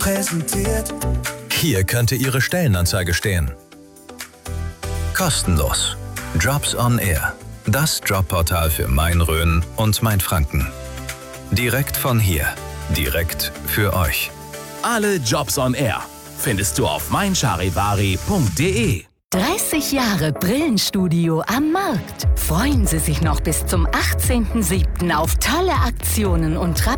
präsentiert. Hier könnte Ihre Stellenanzeige stehen. Kostenlos. Jobs on Air. Das Jobportal für Main-Rhön und Mainfranken. Direkt von hier. Direkt für euch. Alle Jobs on Air findest du auf meincharivari.de. 30 Jahre Brillenstudio am Markt. Freuen Sie sich noch bis zum 18.07. auf tolle Aktionen und